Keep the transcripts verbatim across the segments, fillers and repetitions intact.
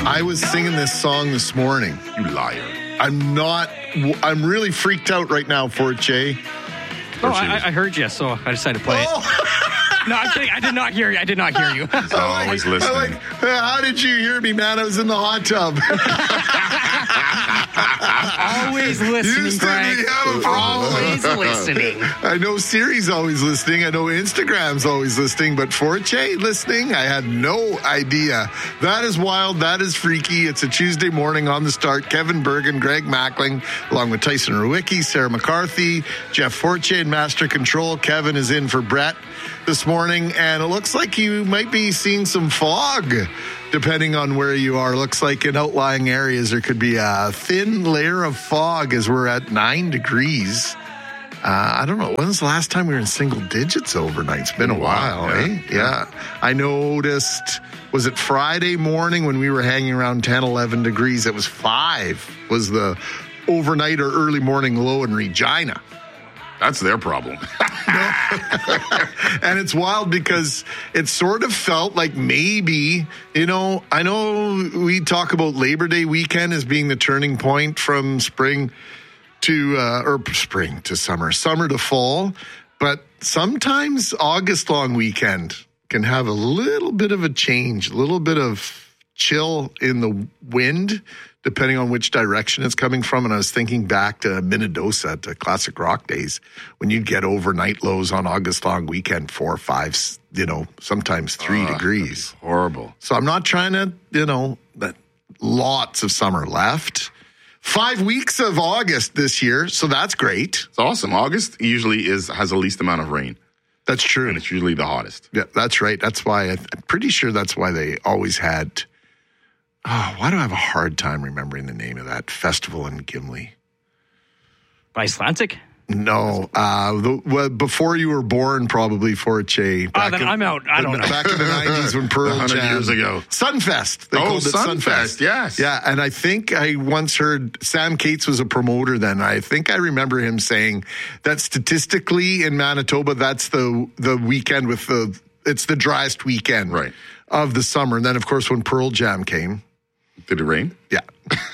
I was singing this song this morning. You liar. I'm not, I'm really freaked out right now for it, Jay. Oh, I, I heard you, so I decided to play Oh. it. No, I'm kidding. I did not hear you. I did not hear you. He's always listening. I'm like, how did you hear me, man? I was in the hot tub. Always listening, Greg. Always listening. I know Siri's always listening. I know Instagram's always listening. But Forte listening, I had no idea. That is wild. That is freaky. It's a Tuesday morning on the start. Kevin Bergen, Greg Mackling, along with Tyson Rewicki, Sarah McCarthy, Jeff Forte, and Master Control. Kevin is in for Brett this morning. And it looks like you might be seeing some fog. Depending on where you are, looks like in outlying areas there could be a thin layer of fog as we're at nine degrees. Uh, I don't know. When's the last time we were in single digits overnight? It's been a while, yeah. eh? Yeah. I noticed, was it Friday morning when we were hanging around ten, eleven degrees? It was five, was the overnight or early morning low in Regina. That's their problem. And it's wild because it sort of felt like maybe, you know, I know we talk about Labor Day weekend as being the turning point from spring to, uh, or spring to summer, summer to fall. But sometimes August long weekend can have a little bit of a change, a little bit of chill in the wind, depending on which direction it's coming from. And I was thinking back to Minnedosa, to classic rock days, when you'd get overnight lows on August long weekend, four, five, you know, sometimes three uh, degrees. Horrible. So I'm not trying to, you know, but lots of summer left. Five weeks of August this year, so that's great. It's awesome. August usually is has the least amount of rain, That's true. and it's usually the hottest. Yeah, that's right. That's why I, I'm pretty sure that's why they always had. Oh, why do I have a hard time remembering the name of that festival in Gimli? Icelandic? No, uh, the, well, before you were born, probably Forte. Oh, then I'm out. I don't know. Back in the nineties when Pearl one hundred Jam. years ago. Sunfest. They Oh, called it Sunfest, yes. Yeah, and I think I once heard Sam Cates was a promoter then. I think I remember him saying that statistically in Manitoba, that's the the weekend with the, it's the driest weekend Right. of the summer. And then, of course, when Pearl Jam came, Did it rain? yeah.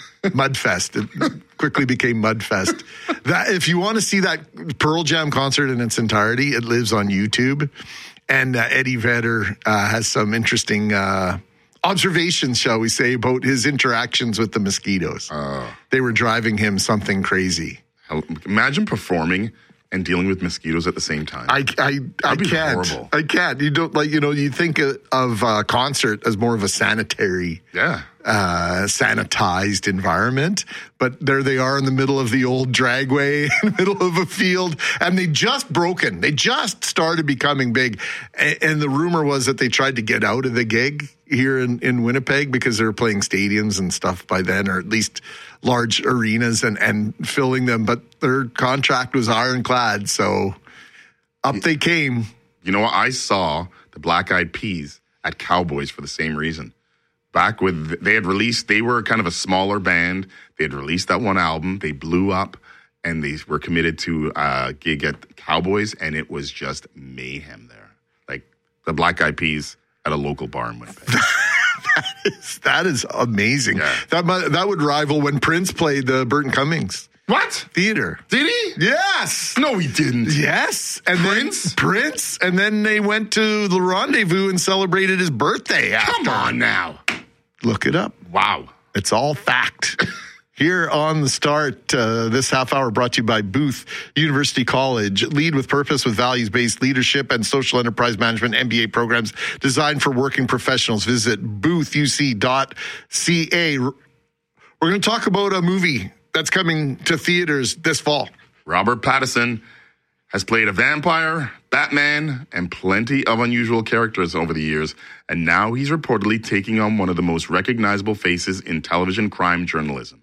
Mudfest. It quickly became Mudfest. That, if you want to see that Pearl Jam concert in its entirety, it lives on YouTube. And uh, Eddie Vedder uh, has some interesting uh, observations, shall we say, about his interactions with the mosquitoes. Uh, They were driving him something crazy. imagine performing and dealing with mosquitoes at the same time. I, I, I be can't. horrible. I can't. You don't like, you know, you think of a concert as more of a sanitary yeah. uh, sanitized environment, but there they are in the middle of the old dragway, in the middle of a field, and they just broken. They just started becoming big. And, and the rumor was that they tried to get out of the gig here in, in Winnipeg because they were playing stadiums and stuff by then, or at least large arenas and, and filling them. But their contract was ironclad, so up they came. You know what? I saw the Black Eyed Peas at Cowboys for the same reason. Back with, they had released, they were kind of a smaller band. They had released that one album. They blew up, and they were committed to a gig at Cowboys, and it was just mayhem there. Like the Black Eyed Peas at a local bar in Winnipeg. that, is, that is amazing. Yeah. That might, that would rival when Prince played the Burton Cummings What? Theater. Did he? Yes. No, he didn't. Yes. And Prince? then Prince. And then they went to the Rendezvous and celebrated his birthday. Come after. on now. Look it up. Wow. It's all fact. Here on the start, uh, this half hour brought to you by Booth University College. Lead with purpose with values-based leadership and social enterprise management M B A programs designed for working professionals. Visit booth u c dot c a. We're going to talk about a movie that's coming to theaters this fall. Robert Pattinson has played a vampire, Batman, and plenty of unusual characters over the years, and now he's reportedly taking on one of the most recognizable faces in television crime journalism.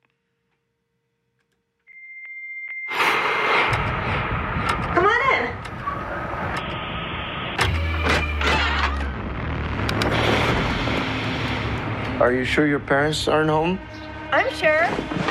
Come on in. Are you sure your parents aren't home? I'm sure.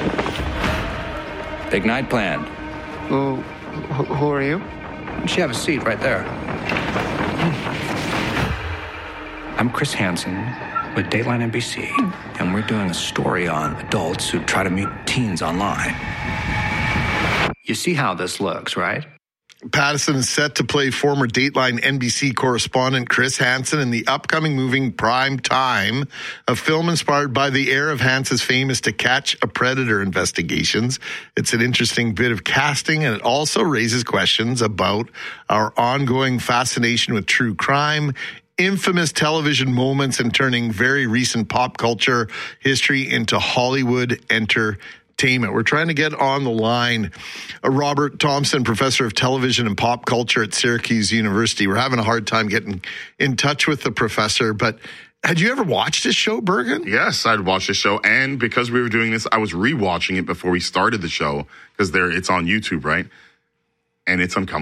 Big night planned. Who, who, who are you? Why don't you have a seat right there? I'm Chris Hansen with Dateline N B C, and we're doing a story on adults who try to meet teens online. You see how this looks, right? Pattison is set to play former Dateline N B C correspondent Chris Hansen in the upcoming movie Prime Time, a film inspired by the heir of Hansen's famous To Catch a Predator investigations. It's an interesting bit of casting, and it also raises questions about our ongoing fascination with true crime, infamous television moments, and turning very recent pop culture history into Hollywood entertainment. We're trying to get on the line uh, Robert Thompson, professor of television and pop culture at Syracuse University. We're having a hard time getting in touch with the professor, but had you ever watched this show, Bergen? Yes, I'd watched the show, and because we were doing this, I was rewatching it before we started the show because there it's on YouTube, right? And it's uncomfortable.